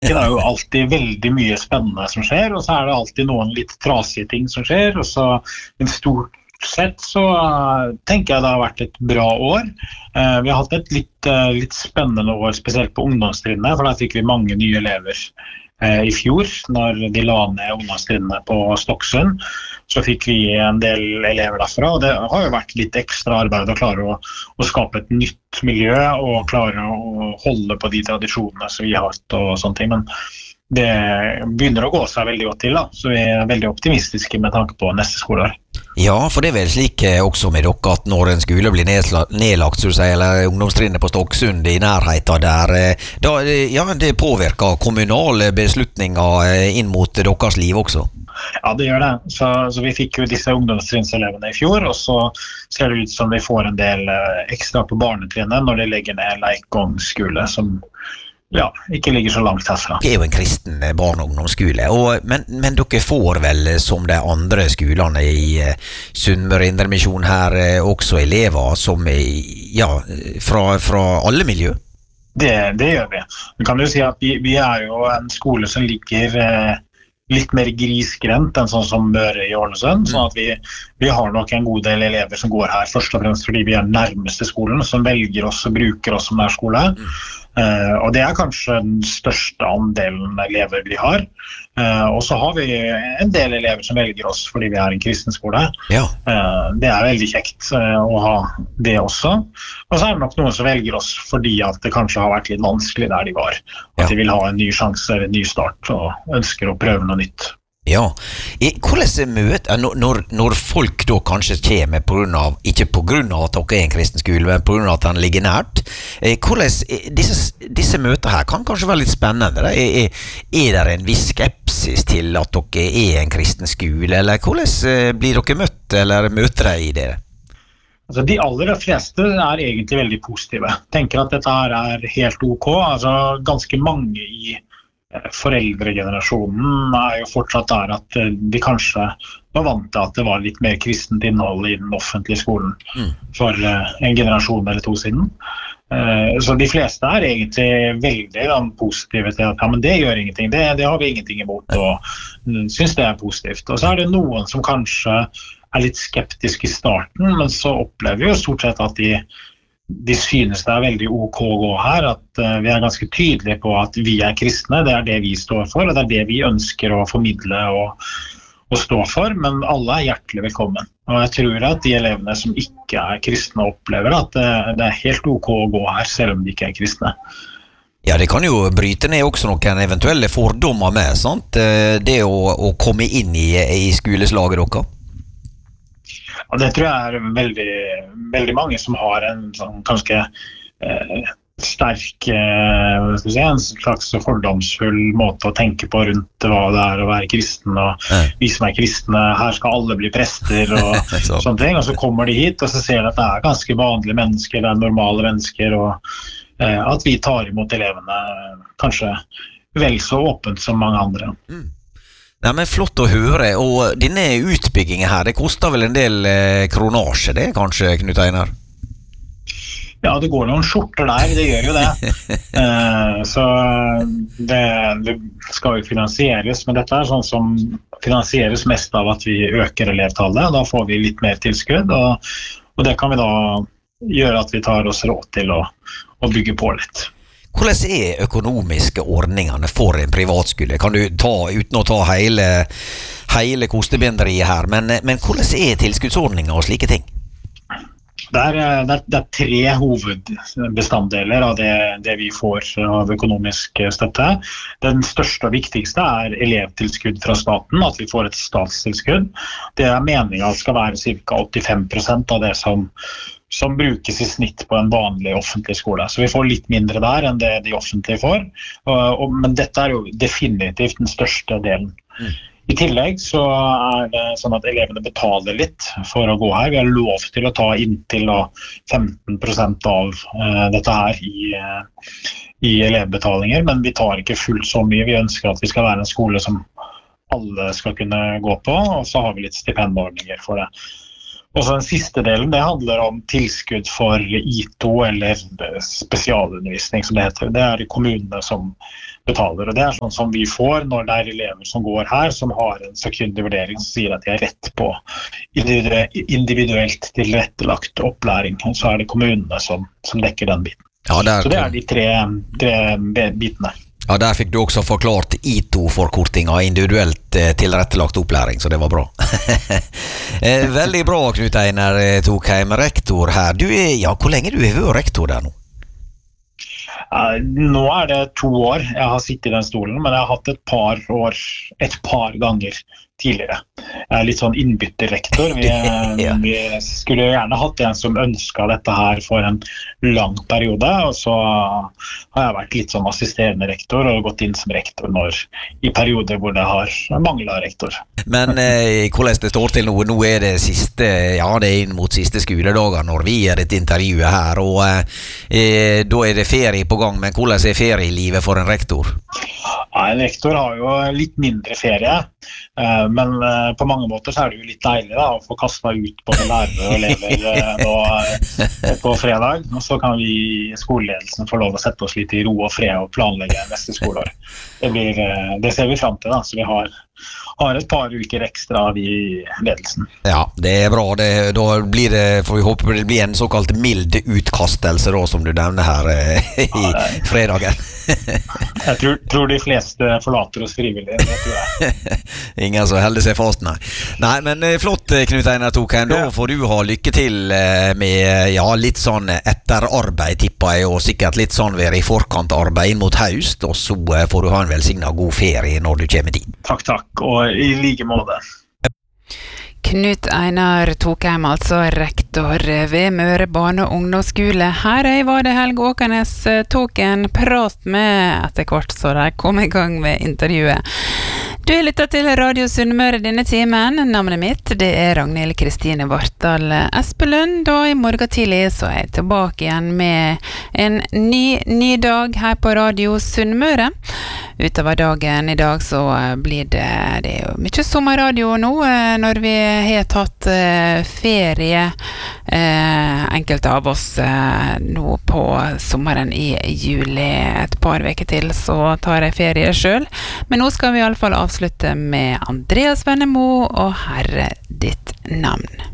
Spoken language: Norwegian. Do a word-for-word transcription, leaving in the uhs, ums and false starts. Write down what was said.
Det er jo alltid veldig mye spennende som skjer, og så er det alltid noen litt trasige ting som skjer, og så en stort sett så uh, tenker jeg det har vært et bra år. Uh, vi har hatt et litt, uh, litt spennende år, spesielt på ungdomstrinnet, for da fikk vi mange nye elever uh, i fjor, når de la ned ungdomstrinnet på Stokksund. Så fikk vi en del elever derfra, og det har jo vært litt ekstra arbeid å klare å, å skape et nytt miljø, og klare å holde på de tradisjonene som vi har hatt og sånne ting, men det begynner å gå seg veldig godt til da, så vi er veldig optimistiske med tanke på neste skoleår. Ja, for det er vel slik eh, også med dere at når en skole blir nedsla, nedlagt, så å si, eller ungdomstrinnet på Stokksund i nærheten der, eh, da, ja, det påvirker kommunale beslutninger eh, inn mot deres liv også. Ja, det gjør det. Så, så vi fikk jo disse ungdomstrinnselevene i fjor, og så ser det ut som vi får en del eh, ekstra på barnetrinnet når de legger ned Leikong skole, som ja, ikke ligger så langt herfra. Det er jo en kristen barn- og ungdomsskole, og, men, men dere får vel som de andre skolene i uh, Sunnmøre Indremisjon her uh, også elever som er ja, fra, fra alle miljø? Det, det gjør vi. Vi kan jo si at vi, vi er jo en skole som ligger uh, litt mer grisgrendt enn sånn som Møre i Ålesund, sånn at vi, vi har nok en god del elever som går her først og fremst fordi vi er nærmeste skolen, som velger oss og bruker oss som nærskole. Mm. Uh, og det er kanskje den største andelen elever vi har. Uh, og så har vi en del elever som velger oss fordi vi er en kristen skole. Ja. Uh, det er veldig kjekt uh, å ha det også. Og så er det nok noen som velger oss fordi at det kanskje har vært litt vanskelig der de var. At ja. De vil ha en ny sjanse eller en ny start og ønsker å prøve noe nytt. Ja, hvordan møter, når, når folk da kanskje kommer på grunn av, ikke på grunn av at dere er en kristen skole, men på grunn av at den ligger nært, hvordan disse, disse møter her kan kanskje være litt spennende, er, er, er det en viss skepsis til at dere er en kristen skole, eller hvordan blir dere møtt, eller møter dere i det? Altså, de aller fleste er egentlig veldig positive. Tenker at dette her er helt ok, altså ganske mange i foreldregenerasjonen er jo fortsatt der at de kanskje var vant til at det var litt mer kristent innhold i den offentlige skolen mm. for en generasjon eller to siden. Så de fleste er egentlig veldig positive til at ja, men det gjør ingenting, det, det har vi ingenting imot og synes det er positivt. Og så er det noen som kanskje er litt skeptiske i starten, men så opplever vi jo stort sett at de de synes det er veldig ok å gå her, at uh, vi er ganske tydelige på at vi er kristne, det er det vi står for, og det er det vi ønsker å formidle og, og stå for, men alle er hjertelig velkommen. Og jeg tror at de elevene som ikke er kristne opplever at uh, det er helt ok å gå her, selv om de ikke er kristne. Ja, det kan jo bryte ned også noen eventuelle fordommer med, sant? Det å, å komme inn i, i skoleslaget dere. Og det tror jeg er veldig, veldig mange som har en sånn ganske eh, sterk, eh, hva skal vi si, en slags fordomsfull måte å tenke på rundt hva det er å være kristen, og vi som er kristne, her skal alle bli prester og sånne ting, og så kommer de hit, og så ser de at det er ganske vanlige mennesker, det er normale mennesker, og eh, at vi tar imot elevene kanskje vel så åpent som mange andre. Mm. Nei, men flott å høre, og denne utbyggingen her, det koster vel en del eh, kronasje det, kanskje, Knut Einar? Ja, det går noen skjorter der, det gjør jo det. eh, så det, det skal jo finansieres, men dette er sånn som finansieres mest av at vi øker elevtallet, da får vi litt mer tilskudd, og, og det kan vi da gjøre at vi tar oss råd til å, å bygge på litt. Hvordan er økonomiske ordningene for en privatskole? Kan du ta, uten å ta hele, hele kostebinderiet her, men, men hvordan er tilskuddsordninger og slike ting? Det er, det er, det er tre hovedbestanddeler av det, det vi får av økonomisk støtte. Den største og viktigste er elevtilskudd fra staten, at vi får et statstilskudd. Det er meningen at det skal være ca. åttifem prosent av det som som brukes i snitt på en vanlig offentlig skole. Så vi får litt mindre der enn det de offentlige får, og, og, men dette er jo definitivt den største delen. Mm. I tillegg så er det sånn at elevene betaler litt for å gå her. Vi har lov til å ta inntil femten prosent av uh, dette her i, uh, i elevbetalinger, men vi tar ikke fullt så mye. Vi ønsker at vi skal være en skole som alle skal kunne gå på, og så har vi litt stipendordninger for det. Og så den siste delen, det handler om tilskudd for I T O, eller spesialundervisning som det heter. Det er kommunene som betaler, og det er sånn som vi får når det er elever som går her, som har en sekundig vurdering som sier at de har rett på individuelt tilrettelagt opplæring. Så er det kommunene som, som dekker den biten. Ja, der, så det er de tre, tre bitene. Ja, der fikk du også forklart I T O-forkortinga, individuelt eh, tilrettelagt opplæring, så det var bra. eh, veldig bra, Knut Einar Tokheim, rektor her. Du er, ja, hvor lenge du er rektor der nå? Uh, nå er det to år jeg har sittet i den stolen, men jeg har hatt et par år, et par ganger tidligere. Jeg er litt sånn innbytterrektor. Vi, ja. vi skulle gjerne hatt en som ønsket dette her for en lang periode, og så har jeg vært litt sånn assisterende rektor og gått inn som rektor når, i perioder hvor det har manglet rektor. Men eh, hvordan det står til nå? Nå er det siste, ja, det er inn mot siste skoledager når vi er et intervju her, og eh, da er det ferie på gang, men hvordan er ferielivet for en rektor? Ja, en rektor har jo litt mindre ferie, eh, men eh, på mange måter så er det jo litt deilig da, å få kastet ut både lærere og elever eh, nå, eh, på fredag, og så kan vi i skoleledelsen få lov å sette oss litt i ro og fred og planlegge neste skoleår. Det, blir, eh, det ser vi frem til da, så vi har har et par uker ekstra i ledelsen. Ja, det er bra. Det, da blir det, får vi håpe det blir en såkalt mild utkastelse da, som du nevner her eh, i ja, det, fredagen. jeg tror, tror de fleste forlater oss frivillig, det tror jeg. Ingen som helder seg fast, nei. Nei, men flott, Knut Einar Tokheim. Da får du ha lykke til med ja, litt sånn etterarbeid, tipper jeg, og sikkert litt sånn være i forkant arbeid inn mot høst, og så får du ha en velsignet god ferie når du kommer dit. Takk, takk. Og i like måte. Knut Einar Tokheim, altså rektor ved Møre barne- og ungdomsskole. Her var det Helge Åkernes tok en prat med etter hvert, så de kom i gang med intervjuet. Du lytter til Radio Sunnmøre denne timen. Navnet mitt det er Ragnhild Kristine Vartdal Espelund, og i morgen tidlig så er jeg tilbake igjen med en ny, ny dag her på Radio Sunnmøre. Utover dagen i dag så blir det, det er jo mye sommerradio nå når vi har tatt ferie, enkelte av oss nå på sommeren i juli. Et par veker til så tar jeg ferie selv, men nå skal vi i alle fall avslutte med Andreas Vennemo og Herre ditt navn.